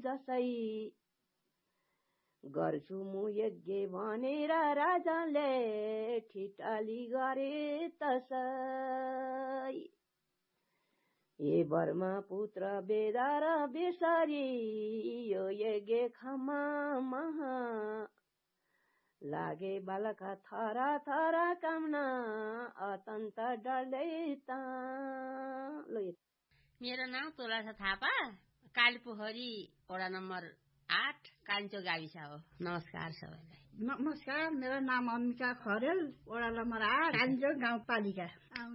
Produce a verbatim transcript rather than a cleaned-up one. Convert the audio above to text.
जसै गर्छु म यज्ञ भनेर राजाले ठिटाली गरे तसै हे ब्रह्मपुत्र वेद र बेसरी यो यज्ञ खमा महा लागे बालका थर थर कामना अत्यन्त डरले त। मेरो नाम तुलसा थापा, कालीपोखरी वडा नम्बर आठ कान्छो गाविस हो। नमस्कार सबैलाई। नमस्कार, मेरो नाम अम्बिका खरेल, वडा नम्बर आठ कान्छो गाउँपालिका।